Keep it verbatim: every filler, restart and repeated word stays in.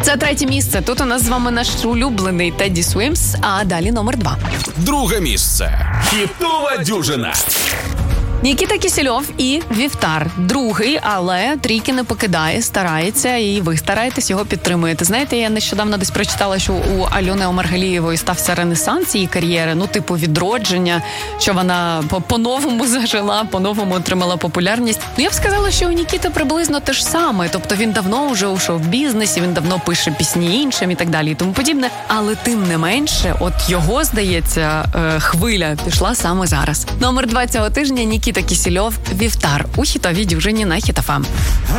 Це третє місце. Тут у нас з вами наш улюблений Тедді Свімс, а далі номер два. Друге місце. Хітова дюжина. Нікіта Кісельов і Вівтар. Другий, але трійки не покидає, старається, і ви стараєтесь, його підтримуєте. Знаєте, я нещодавно десь прочитала, що у Альони Омаргалієвої стався ренесанс її кар'єри, ну, типу відродження, що вона по-новому зажила, по-новому отримала популярність. Ну, я б сказала, що у Нікіти приблизно те ж саме. Тобто він давно вже у шоу-бізнесі, він давно пише пісні іншим і так далі і тому подібне. Але тим не менше, от його, здається, хвиля пішла саме зараз. Номер два цього тижня – Нікіта Кісельов, Вівтар у хітовій дюжині на Хіт еф ем.